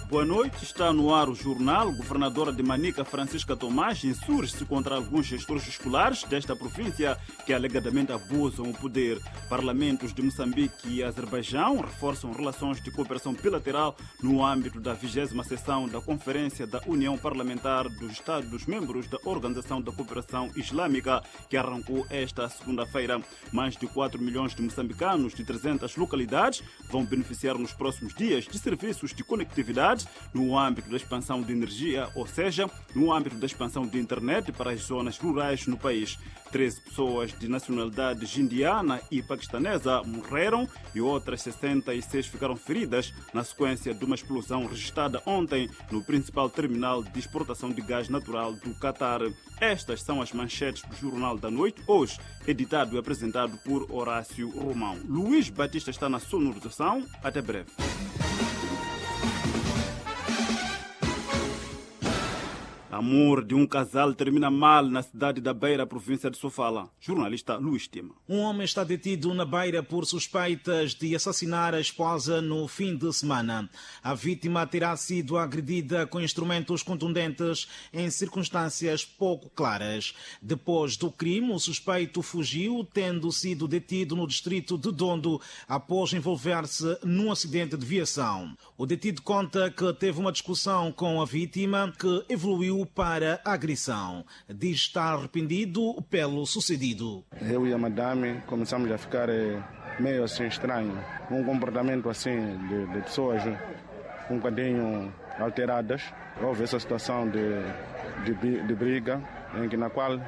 Boa noite, está no ar o jornal. Governadora de Manica, Francisca Tomás, insurge-se contra alguns gestores escolares desta província que alegadamente abusam o poder. Parlamentos de Moçambique e Azerbaijão reforçam relações de cooperação bilateral no âmbito da 20ª sessão da Conferência da União Parlamentar dos Estados-membros da Organização da Cooperação Islâmica, que arrancou esta segunda-feira. Mais de 4 milhões de moçambicanos de 300 localidades vão beneficiar nos próximos dias de serviços de conectividade no âmbito da expansão de energia, ou seja, no âmbito da expansão de internet para as zonas rurais no país. 13 pessoas de nacionalidade indiana e paquistanesa morreram e outras 66 ficaram feridas na sequência de uma explosão registrada ontem no principal terminal de exportação de gás natural do Catar. Estas são as manchetes do Jornal da Noite, hoje editado e apresentado por Horácio Romão. Luís Batista está na sonorização. Até breve. Amor de um casal termina mal na cidade da Beira, província de Sofala. Jornalista Luís Tima. Um homem está detido na Beira por suspeitas de assassinar a esposa no fim de semana. A vítima terá sido agredida com instrumentos contundentes em circunstâncias pouco claras. Depois do crime, o suspeito fugiu, tendo sido detido no distrito de Dondo após envolver-se num acidente de viação. O detido conta que teve uma discussão com a vítima que evoluiu para a agressão. Diz estar arrependido pelo sucedido. Eu e a madame começamos a ficar meio assim estranho. Um comportamento assim de pessoas um bocadinho alteradas. Houve essa situação de briga na qual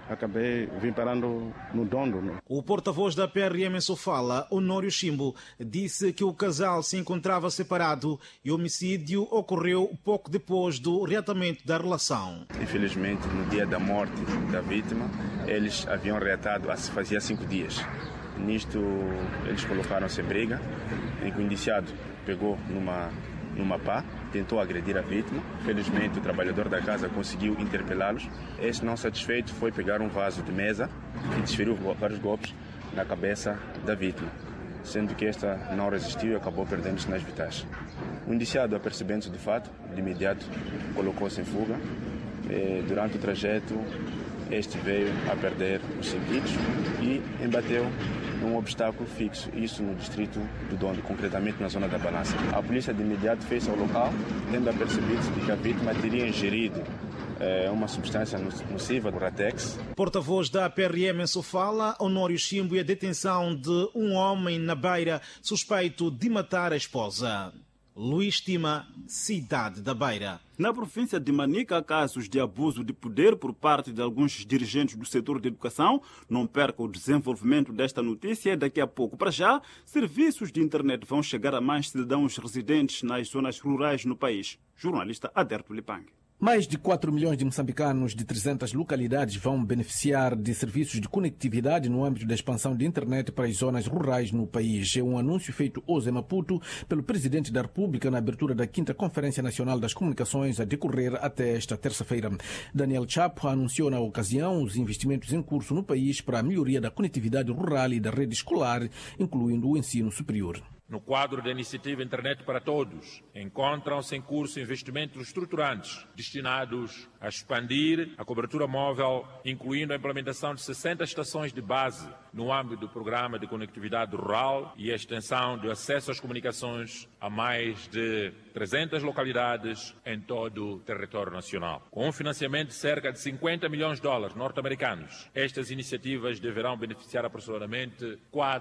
vim parando no Dondo. O porta-voz da PRM em Sofala, Honório Chimbo, disse que o casal se encontrava separado e o homicídio ocorreu pouco depois do reatamento da relação. Infelizmente, no dia da morte da vítima, eles haviam reatado fazia 5 dias. Nisto, eles colocaram-se em briga, em que o indiciado pegou numa pá, tentou agredir a vítima. Felizmente, o trabalhador da casa conseguiu interpelá-los. Este, não satisfeito, foi pegar um vaso de mesa e desferiu vários golpes na cabeça da vítima, sendo que esta não resistiu e acabou perdendo sinais vitais. O indiciado, apercebendo-se do fato, de imediato colocou-se em fuga. Durante o trajeto, este veio a perder os sentidos e embateu num obstáculo fixo, isso no distrito do Dondo, concretamente na zona da Balança. A polícia de imediato fez ao local, tendo apercebido que a vítima teria ingerido uma substância nociva, o Ratex. Porta-voz da PRM em Sofala, Honório Chimbo, e a detenção de um homem na Beira suspeito de matar a esposa. Luís Tima, cidade da Beira. Na província de Manica, há casos de abuso de poder por parte de alguns dirigentes do setor de educação. Não perca o desenvolvimento desta notícia daqui a pouco. Para já, serviços de internet vão chegar a mais cidadãos residentes nas zonas rurais no país. Jornalista Aderto Lipang. Mais de 4 milhões de moçambicanos de 300 localidades vão beneficiar de serviços de conectividade no âmbito da expansão de internet para as zonas rurais no país. É um anúncio feito hoje em Maputo pelo Presidente da República na abertura da 5ª Conferência Nacional das Comunicações a decorrer até esta terça-feira. Daniel Chapo anunciou na ocasião os investimentos em curso no país para a melhoria da conectividade rural e da rede escolar, incluindo o ensino superior. No quadro da iniciativa Internet para Todos, encontram-se em curso investimentos estruturantes destinados a expandir a cobertura móvel, incluindo a implementação de 60 estações de base no âmbito do Programa de Conectividade Rural e a extensão do acesso às comunicações a mais de 300 localidades em todo o território nacional. Com um financiamento de cerca de 50 milhões de dólares norte-americanos, estas iniciativas deverão beneficiar aproximadamente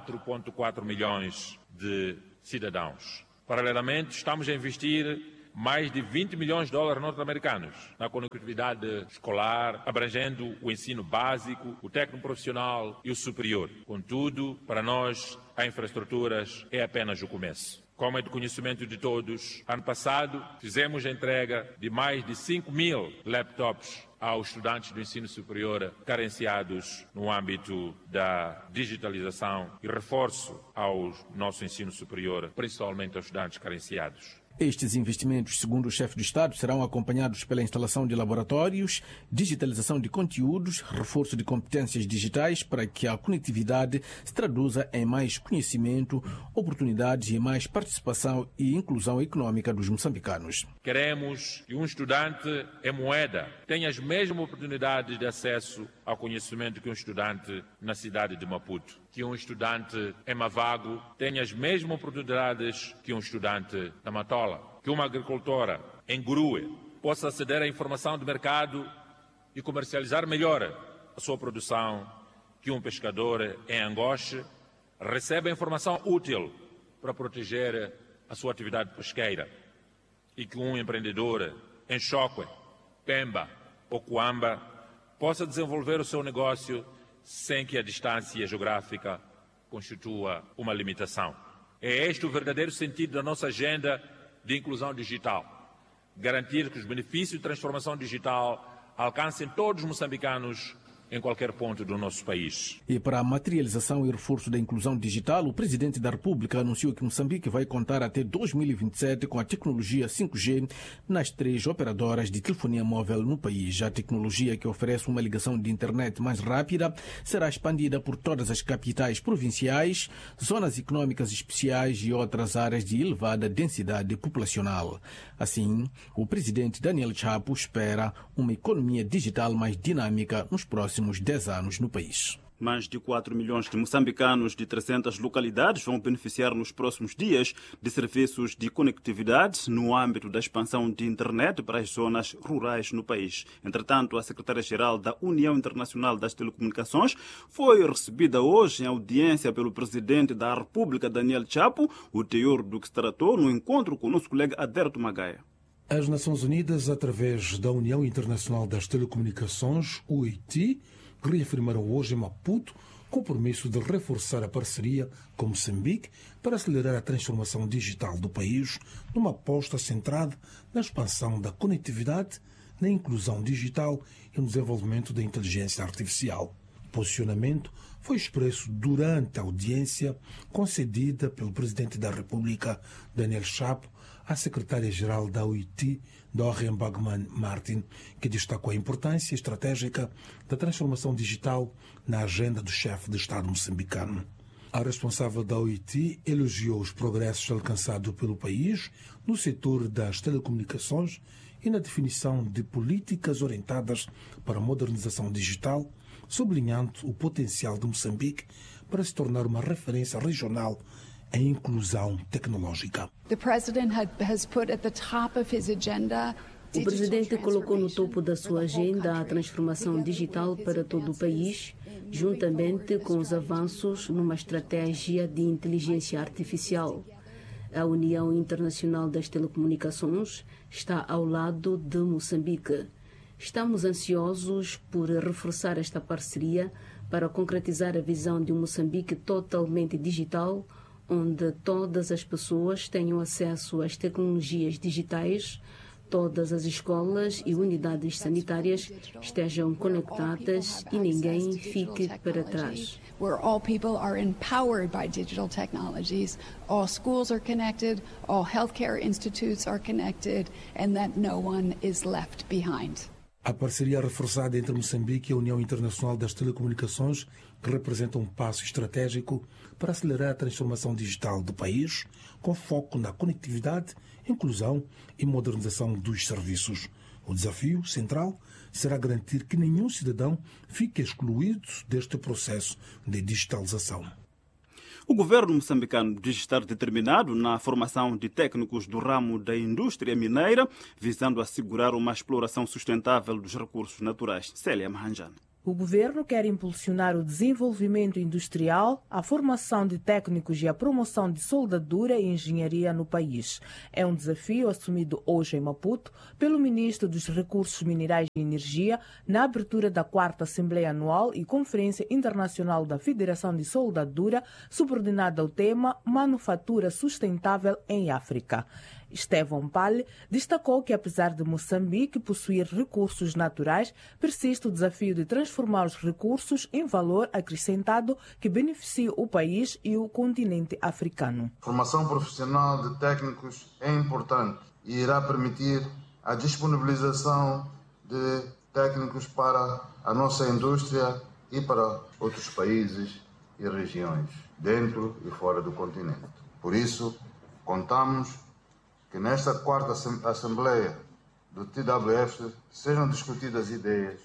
4,4 milhões de cidadãos. Paralelamente, estamos a investir mais de 20 milhões de dólares norte-americanos na conectividade escolar, abrangendo o ensino básico, o técnico profissional e o superior. Contudo, para nós, a infraestruturas é apenas o começo. Como é de conhecimento de todos, ano passado fizemos a entrega de mais de 5 mil laptops aos estudantes do ensino superior carenciados no âmbito da digitalização e reforço ao nosso ensino superior, principalmente aos estudantes carenciados. Estes investimentos, segundo o chefe de Estado, serão acompanhados pela instalação de laboratórios, digitalização de conteúdos, reforço de competências digitais para que a conectividade se traduza em mais conhecimento, oportunidades e mais participação e inclusão econômica dos moçambicanos. Queremos que um estudante em Moeda tenha as mesmas oportunidades de acesso ao conhecimento que um estudante na cidade de Maputo. Que um estudante em Mavago tenha as mesmas oportunidades que um estudante na Matola. Que uma agricultora em Grue possa aceder à informação do mercado e comercializar melhor a sua produção. Que um pescador em Angoche receba informação útil para proteger a sua atividade pesqueira. E que um empreendedor em Chocwe, Pemba ou Coamba possa desenvolver o seu negócio sem que a distância geográfica constitua uma limitação. É este o verdadeiro sentido da nossa agenda de inclusão digital. Garantir que os benefícios de transformação digital alcancem todos os moçambicanos em qualquer ponto do nosso país. E para a materialização e reforço da inclusão digital, o Presidente da República anunciou que Moçambique vai contar até 2027 com a tecnologia 5G nas 3 operadoras de telefonia móvel no país. A tecnologia, que oferece uma ligação de internet mais rápida, será expandida por todas as capitais provinciais, zonas econômicas especiais e outras áreas de elevada densidade populacional. Assim, o Presidente Daniel Chapo espera uma economia digital mais dinâmica nos próximos 10 anos no país. Mais de 4 milhões de moçambicanos de 300 localidades vão beneficiar nos próximos dias de serviços de conectividade no âmbito da expansão de internet para as zonas rurais no país. Entretanto, a secretária-geral da União Internacional das Telecomunicações foi recebida hoje em audiência pelo presidente da República, Daniel Chapo, o teor do que se tratou no encontro com o nosso colega Aderto Magaia. As Nações Unidas, através da União Internacional das Telecomunicações, UIT, reafirmaram hoje em Maputo o compromisso de reforçar a parceria com Moçambique para acelerar a transformação digital do país, numa aposta centrada na expansão da conectividade, na inclusão digital e no desenvolvimento da inteligência artificial. O posicionamento foi expresso durante a audiência concedida pelo Presidente da República, Daniel Chapo, à secretária-geral da UIT, Doreen Bagman Martin, que destacou a importância estratégica da transformação digital na agenda do chefe de Estado moçambicano. A responsável da UIT elogiou os progressos alcançados pelo país no setor das telecomunicações e na definição de políticas orientadas para a modernização digital, sublinhando o potencial de Moçambique para se tornar uma referência regional em inclusão tecnológica. O presidente colocou no topo da sua agenda a transformação digital para todo o país, juntamente com os avanços numa estratégia de inteligência artificial. A União Internacional das Telecomunicações está ao lado de Moçambique. Estamos ansiosos por reforçar esta parceria para concretizar a visão de um Moçambique totalmente digital, onde todas as pessoas tenham acesso às tecnologias digitais, todas as escolas e unidades sanitárias estejam conectadas e ninguém fique para trás. Where all people are empowered by digital technologies, all schools are connected, all healthcare institutes are connected, and that no one is left behind. A parceria reforçada entre Moçambique e a União Internacional das Telecomunicações, que representa um passo estratégico para acelerar a transformação digital do país, com foco na conectividade, inclusão e modernização dos serviços. O desafio central será garantir que nenhum cidadão fique excluído deste processo de digitalização. O governo moçambicano diz estar determinado na formação de técnicos do ramo da indústria mineira, visando assegurar uma exploração sustentável dos recursos naturais. Célia Mahanjana. O governo quer impulsionar o desenvolvimento industrial, a formação de técnicos e a promoção de soldadura e engenharia no país. É um desafio assumido hoje em Maputo pelo ministro dos Recursos Minerais e Energia na abertura da 4ª Assembleia Anual e Conferência Internacional da Federação de Soldadura, subordinada ao tema Manufatura Sustentável em África. Estevão Pale destacou que, apesar de Moçambique possuir recursos naturais, persiste o desafio de transformar os recursos em valor acrescentado que beneficie o país e o continente africano. A formação profissional de técnicos é importante e irá permitir a disponibilização de técnicos para a nossa indústria e para outros países e regiões, dentro e fora do continente. Por isso, contamos que nesta quarta Assembleia do TWF sejam discutidas ideias,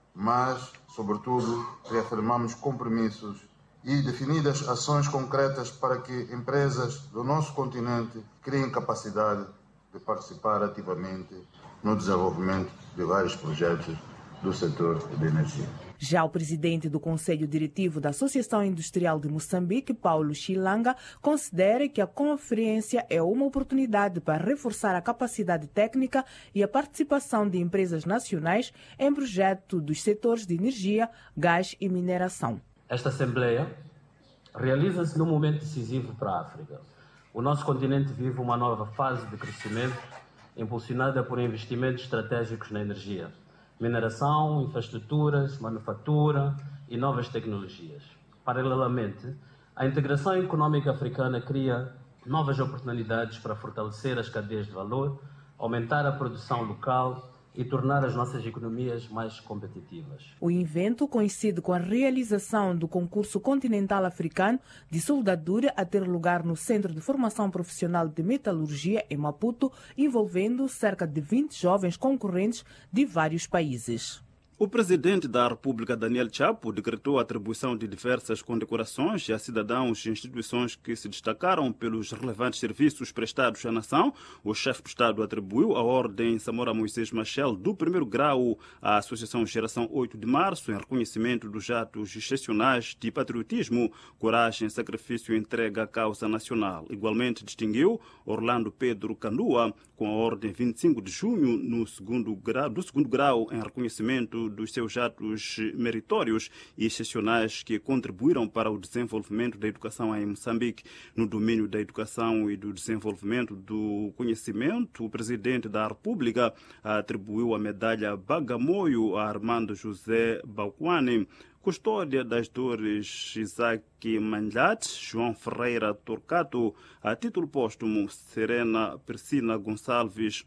mas, sobretudo, reafirmamos compromissos e definidas ações concretas para que empresas do nosso continente criem capacidade de participar ativamente no desenvolvimento de vários projetos do setor de energia. Já o presidente do Conselho Diretivo da Associação Industrial de Moçambique, Paulo Chilanga, considera que a conferência é uma oportunidade para reforçar a capacidade técnica e a participação de empresas nacionais em projetos dos setores de energia, gás e mineração. Esta Assembleia realiza-se num momento decisivo para a África. O nosso continente vive uma nova fase de crescimento impulsionada por investimentos estratégicos na energia, mineração, infraestruturas, manufatura e novas tecnologias. Paralelamente, a integração econômica africana cria novas oportunidades para fortalecer as cadeias de valor, aumentar a produção local e tornar as nossas economias mais competitivas. O evento coincide com a realização do concurso continental africano de soldadura a ter lugar no Centro de Formação Profissional de Metalurgia em Maputo, envolvendo cerca de 20 jovens concorrentes de vários países. O presidente da República, Daniel Chapo, decretou a atribuição de diversas condecorações a cidadãos e instituições que se destacaram pelos relevantes serviços prestados à nação. O chefe do Estado atribuiu a Ordem Samora Moisés Machel do primeiro grau à Associação Geração 8 de Março em reconhecimento dos atos excepcionais de patriotismo, coragem, sacrifício e entrega à causa nacional. Igualmente distinguiu Orlando Pedro Candua com a Ordem 25 de Junho do segundo grau em reconhecimento dos seus atos meritórios e excepcionais que contribuíram para o desenvolvimento da educação em Moçambique. No domínio da educação e do desenvolvimento do conhecimento, o presidente da República atribuiu a medalha Bagamoio a Armando José Bauquane, custódia das dores Isaac Manjat, João Ferreira Torcato, a título póstumo Serena Persina Gonçalves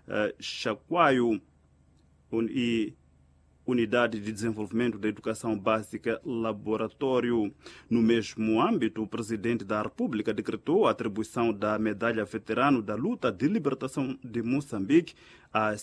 Chacoaio e Unidade de Desenvolvimento da Educação Básica Laboratório. No mesmo âmbito, o presidente da República decretou a atribuição da Medalha Veterano da Luta de Libertação de Moçambique a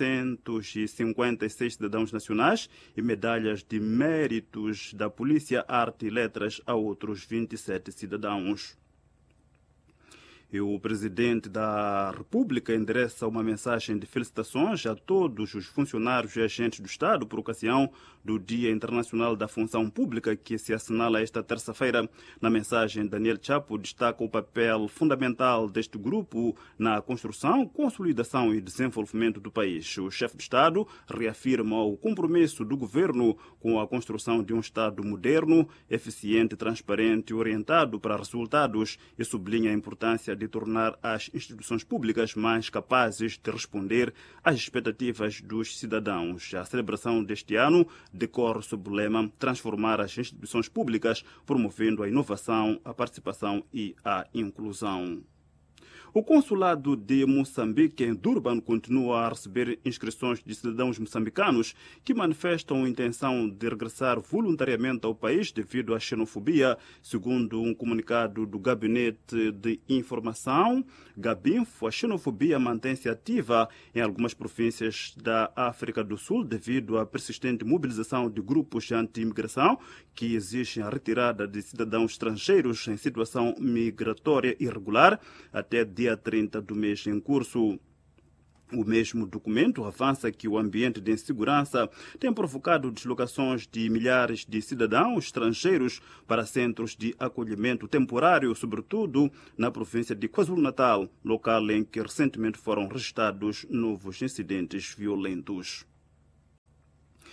656 cidadãos nacionais e medalhas de méritos da Polícia, Arte e Letras a outros 27 cidadãos. E o presidente da República endereça uma mensagem de felicitações a todos os funcionários e agentes do Estado por ocasião do Dia Internacional da Função Pública, que se assinala esta terça-feira. Na mensagem, Daniel Chapo destaca o papel fundamental deste grupo na construção, consolidação e desenvolvimento do país. O chefe de Estado reafirma o compromisso do governo com a construção de um Estado moderno, eficiente, transparente e orientado para resultados e sublinha a importância de tornar as instituições públicas mais capazes de responder às expectativas dos cidadãos. A celebração deste ano decorre sob o lema Transformar as instituições públicas, promovendo a inovação, a participação e a inclusão. O consulado de Moçambique, em Durban, continua a receber inscrições de cidadãos moçambicanos que manifestam a intenção de regressar voluntariamente ao país devido à xenofobia, segundo um comunicado do Gabinete de Informação, Gabinfo. A xenofobia mantém-se ativa em algumas províncias da África do Sul devido à persistente mobilização de grupos anti-imigração que exigem a retirada de cidadãos estrangeiros em situação migratória irregular até dia 30 do mês em curso. O mesmo documento avança que o ambiente de insegurança tem provocado deslocações de milhares de cidadãos estrangeiros para centros de acolhimento temporário, sobretudo na província de KwaZulu-Natal, local em que recentemente foram registrados novos incidentes violentos.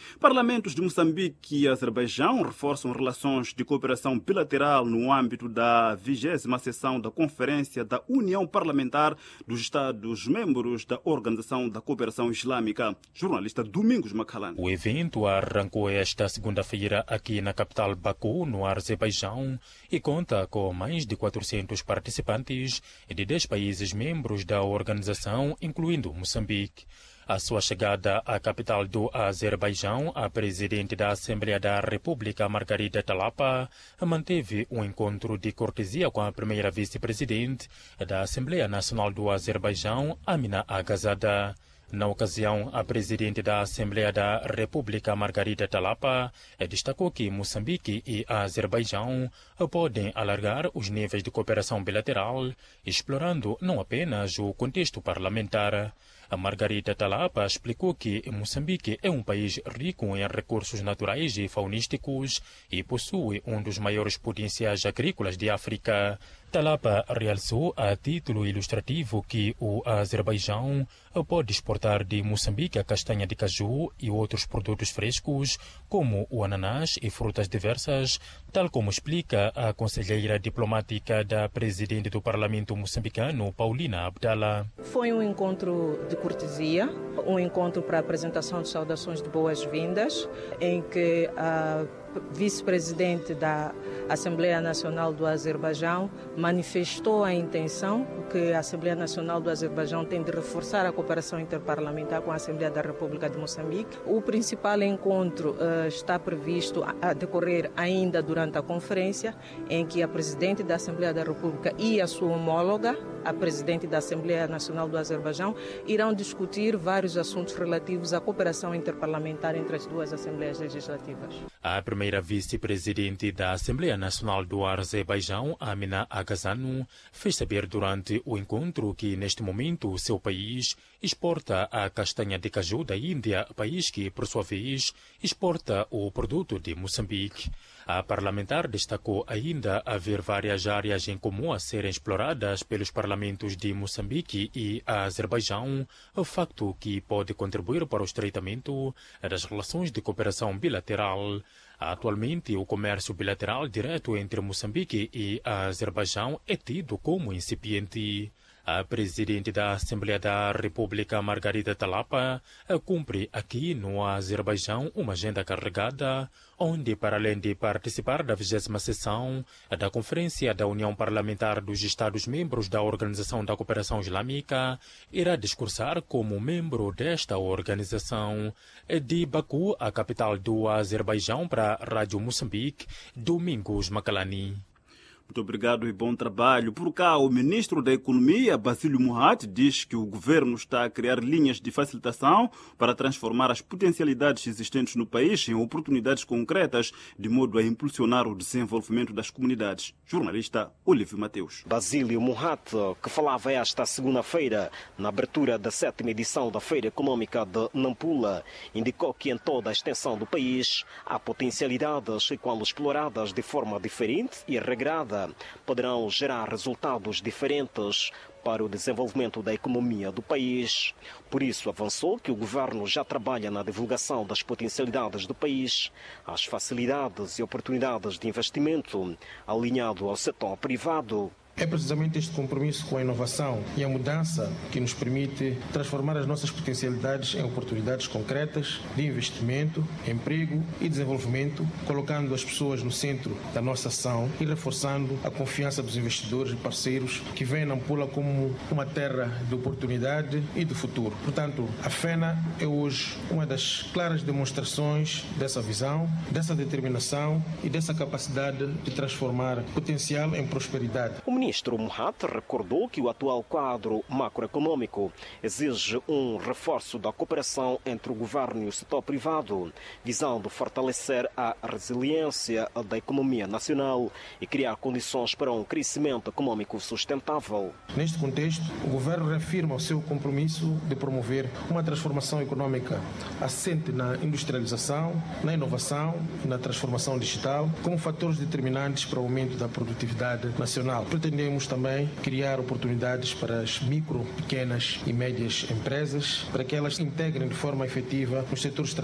Parlamentos de Moçambique e Azerbaijão reforçam relações de cooperação bilateral no âmbito da 20ª sessão da Conferência da União Parlamentar dos Estados-membros da Organização da Cooperação Islâmica. Jornalista Domingos Macalani. O evento arrancou esta segunda-feira aqui na capital Baku, no Azerbaijão, e conta com mais de 400 participantes de 10 países membros da organização, incluindo Moçambique. À sua chegada à capital do Azerbaijão, a presidente da Assembleia da República, Margarida Talapa, manteve um encontro de cortesia com a primeira vice-presidente da Assembleia Nacional do Azerbaijão, Amina Agazada. Na ocasião, a presidente da Assembleia da República, Margarida Talapa, destacou que Moçambique e Azerbaijão podem alargar os níveis de cooperação bilateral, explorando não apenas o contexto parlamentar. A Margarida Talapa explicou que Moçambique é um país rico em recursos naturais e faunísticos e possui um dos maiores potenciais agrícolas de África. Talapa realçou a título ilustrativo que o Azerbaijão pode exportar de Moçambique a castanha de caju e outros produtos frescos, como o ananás e frutas diversas, tal como explica a conselheira diplomática da presidente do Parlamento moçambicano, Paulina Abdala. Foi um encontro de cortesia, um encontro para a apresentação de saudações de boas-vindas, em que a vice-presidente da Assembleia Nacional do Azerbaijão manifestou a intenção que a Assembleia Nacional do Azerbaijão tem de reforçar a cooperação interparlamentar com a Assembleia da República de Moçambique. O principal encontro está previsto a decorrer ainda durante a conferência, em que a presidente da Assembleia da República e a sua homóloga, a presidente da Assembleia Nacional do Azerbaijão, irão discutir vários assuntos relativos à cooperação interparlamentar entre as duas Assembleias Legislativas. A primeira vice-presidente da Assembleia Nacional do Azerbaijão, Amina Agazanu, fez saber durante o encontro que, neste momento, o seu país exporta a castanha de caju da Índia, país que, por sua vez, exporta o produto de Moçambique. A parlamentar destacou ainda haver várias áreas em comum a serem exploradas pelos parlamentos de Moçambique e Azerbaijão, facto que pode contribuir para o estreitamento das relações de cooperação bilateral. Atualmente, o comércio bilateral direto entre Moçambique e Azerbaijão é tido como incipiente. A presidente da Assembleia da República, Margarida Talapa, cumpre aqui no Azerbaijão uma agenda carregada, onde, para além de participar da 20ª sessão da Conferência da União Parlamentar dos Estados-membros da Organização da Cooperação Islâmica, irá discursar como membro desta organização. De Baku, a capital do Azerbaijão, para a Rádio Moçambique, Domingos Macalani. Muito obrigado e bom trabalho. Por cá, o ministro da Economia, Basílio Mohat, diz que o governo está a criar linhas de facilitação para transformar as potencialidades existentes no país em oportunidades concretas, de modo a impulsionar o desenvolvimento das comunidades. Jornalista Olívio Mateus. Basílio Mohat, que falava esta segunda-feira na abertura da 7ª edição da Feira Econômica de Nampula, indicou que em toda a extensão do país há potencialidades que, quando exploradas de forma diferente e regrada, poderão gerar resultados diferentes para o desenvolvimento da economia do país. Por isso, avançou que o governo já trabalha na divulgação das potencialidades do país, as facilidades e oportunidades de investimento, alinhado ao setor privado. É precisamente este compromisso com a inovação e a mudança que nos permite transformar as nossas potencialidades em oportunidades concretas de investimento, emprego e desenvolvimento, colocando as pessoas no centro da nossa ação e reforçando a confiança dos investidores e parceiros que veem Nampula como uma terra de oportunidade e de futuro. Portanto, a FENA é hoje uma das claras demonstrações dessa visão, dessa determinação e dessa capacidade de transformar potencial em prosperidade. O ministro Mohat recordou que o atual quadro macroeconômico exige um reforço da cooperação entre o governo e o setor privado, visando fortalecer a resiliência da economia nacional e criar condições para um crescimento econômico sustentável. Neste contexto, o governo reafirma o seu compromisso de promover uma transformação econômica assente na industrialização, na inovação e na transformação digital como fatores determinantes para o aumento da produtividade nacional. Pretendemos também criar oportunidades para as micro, pequenas e médias empresas, para que elas se integrem de forma efetiva nos setores estratégicos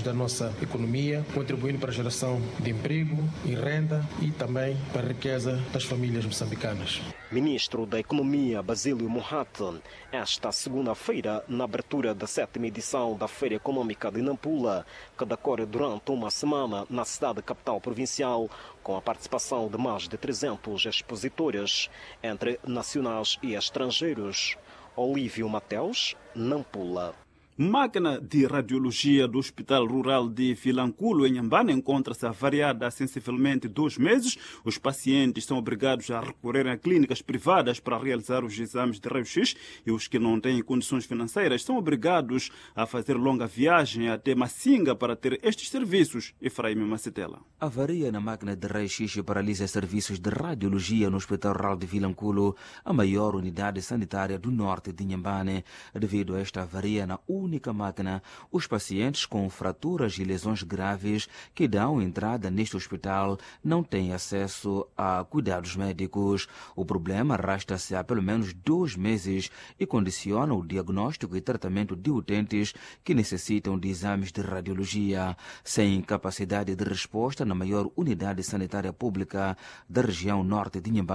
da nossa economia, contribuindo para a geração de emprego e renda e também para a riqueza das famílias moçambicanas. Ministro da Economia Basílio Mohat, esta segunda-feira, na abertura da 7ª edição da Feira Econômica de Nampula, que decorre durante uma semana na cidade capital provincial, com a participação de mais de 300 expositores, entre nacionais e estrangeiros. Olívio Mateus, Nampula. Máquina de radiologia do Hospital Rural de Vilanculo, em Inhambane, encontra-se avariada há sensivelmente 2 meses. Os pacientes são obrigados a recorrer a clínicas privadas para realizar os exames de raio-x e os que não têm condições financeiras são obrigados a fazer longa viagem até Massinga para ter estes serviços. Efraim Macetela. A avaria na máquina de raio-x paralisa serviços de radiologia no Hospital Rural de Vilanculo, a maior unidade sanitária do norte de Inhambane. Devido a esta avaria na única máquina, os pacientes com fraturas e lesões graves que dão entrada neste hospital não têm acesso a cuidados médicos. O problema arrasta-se há pelo menos 2 meses e condiciona o diagnóstico e tratamento de utentes que necessitam de exames de radiologia. Sem capacidade de resposta na maior unidade sanitária pública da região norte de Inhambane,